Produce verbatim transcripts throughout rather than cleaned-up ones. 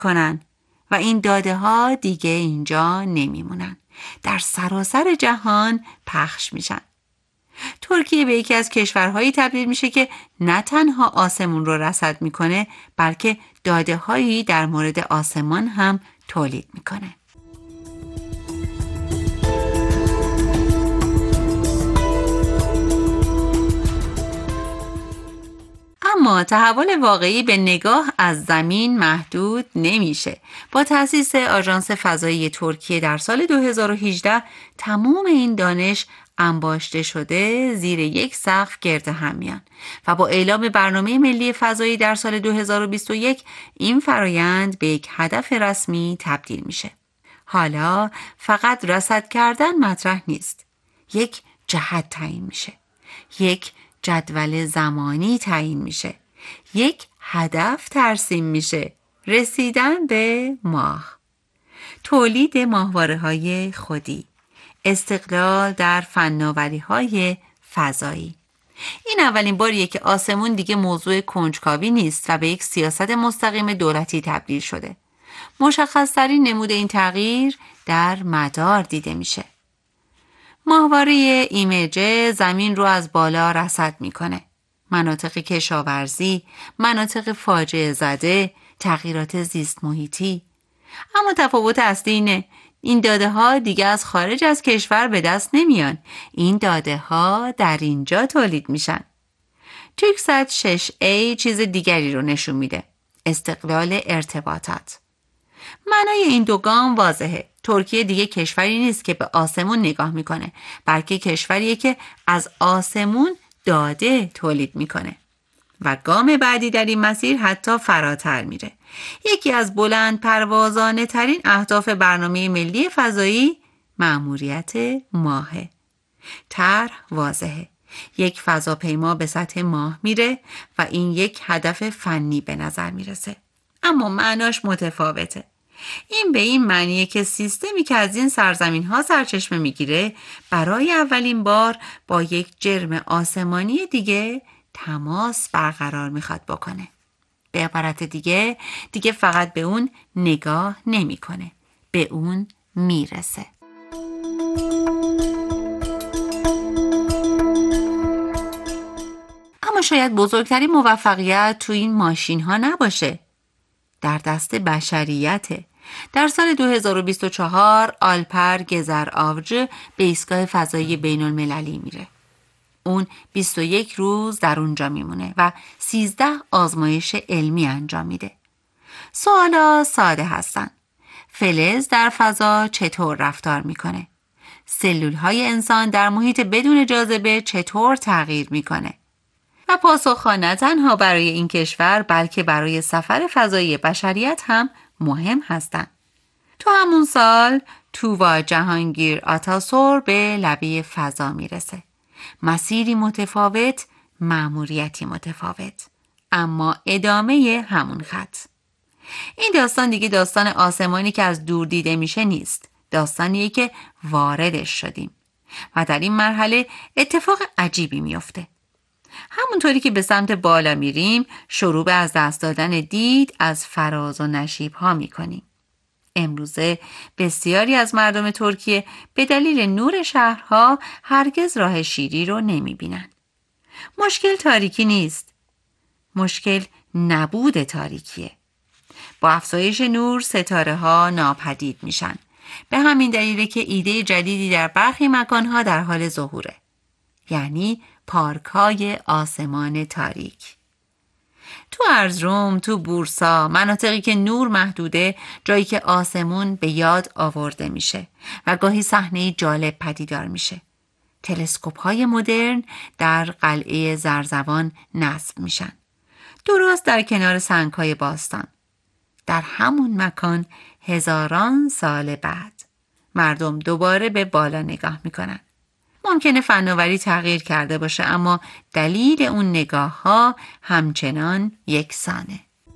کنن و این داده ها دیگه اینجا نمیمونن. در سراسر جهان پخش میشن. ترکیه به یکی از کشورهایی تبدیل میشه که نه تنها آسمون رو رصد میکنه بلکه داده هایی در مورد آسمان هم تولید میکنه. اما تحول واقعی به نگاه از زمین محدود نمیشه. با تأسیس آژانس فضایی ترکیه در سال دو هزار و هجده تمام این دانش انباشته شده زیر یک سقف گرد هم میان و با اعلام برنامه ملی فضایی در سال دو هزار و بیست و یک این فرایند به یک هدف رسمی تبدیل میشه. حالا فقط رصد کردن مطرح نیست. یک جهت تعیین میشه. یک جدول زمانی تعیین میشه. یک هدف ترسیم میشه. رسیدن به ماه. تولید ماهواره‌های خودی. استقلال در فناوری‌های فضایی. این اولین باریه که آسمون دیگه موضوع کنجکاوی نیست و به یک سیاست مستقیم دولتی تبدیل شده. مشخص‌ترین نمود این تغییر در مدار دیده میشه. ماهواره ایمیج زمین رو از بالا رصد میکنه. مناطق کشاورزی، مناطق فاجعه زده، تغییرات زیست محیطی. اما تفاوت اصلی اینه این داده ها دیگه از خارج از کشور به دست نمیان. این داده ها در اینجا تولید میشن. تریکست شش ای چیز دیگری رو نشون میده. استقلال ارتباطات. معنای این دو گام واضحه. ترکیه دیگه کشوری نیست که به آسمون نگاه میکنه، بلکه کشوریه که از آسمون داده تولید میکنه. و گام بعدی در این مسیر حتی فراتر میره. یکی از بلند پروازانه ترین اهداف برنامه ملی فضایی مأموریت ماهه. طرح واضحه. یک فضاپیما به سطح ماه میره و این یک هدف فنی به نظر میرسه. اما معناش متفاوته. این به این معنیه که سیستمی که از این سرزمین ها سرچشمه میگیره برای اولین بار با یک جرم آسمانی دیگه تماس برقرار میخواد بکنه. به عبارت دیگه دیگه فقط به اون نگاه نمیکنه، به اون میرسه. اما شاید بزرگترین موفقیت تو این ماشین ها نباشه. در دست بشریته. در سال دو هزار و بیست و چهار آلپر گزر آوج به ایستگاه فضایی بین المللی میره. اون بیست و یک روز در اونجا میمونه و سیزده آزمایش علمی انجام میده. سوالا ساده هستن. فلز در فضا چطور رفتار میکنه؟ سلول های انسان در محیط بدون جاذبه چطور تغییر میکنه؟ و پاسخها نه تنها برای این کشور بلکه برای سفر فضایی بشریت هم مهم هستن. تو همون سال تووا جهانگیر آتاسور به لبه فضا میرسه. مسیری متفاوت، مأموریتی متفاوت، اما ادامه همون خط. این داستان دیگه داستان آسمانی که از دور دیده میشه نیست. داستانیه که واردش شدیم و در این مرحله اتفاق عجیبی میفته. همونطوری که به سمت بالا میریم شروع به از دست دادن دید از فراز و نشیب ها میکنیم. امروزه بسیاری از مردم ترکیه به دلیل نور شهرها هرگز راه شیری رو نمیبینن. مشکل تاریکی نیست. مشکل نبود تاریکیه. با افزایش نور ستاره ها ناپدید میشن. به همین دلیله که ایده جدیدی در برخی مکانها در حال ظهوره. یعنی پارک های آسمان تاریک. تو ارزروم، تو بورسا، مناطقی که نور محدوده، جایی که آسمون به یاد آورده میشه و گاهی صحنه جالب پدیدار میشه. تلسکوپ های مدرن در قلعه زرزوان نصب میشن. درست در کنار سنگ های باستان. در همون مکان هزاران سال بعد مردم دوباره به بالا نگاه میکنن. ممکنه فناوری تغییر کرده باشه اما دلیل اون نگاه ها همچنان یکسانه.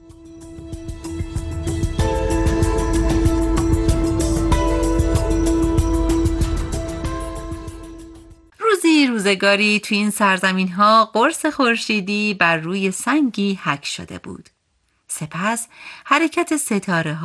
روزی روزگاری تو این سرزمین ها قرص خورشیدی بر روی سنگی حک شده بود. سپس حرکت ستاره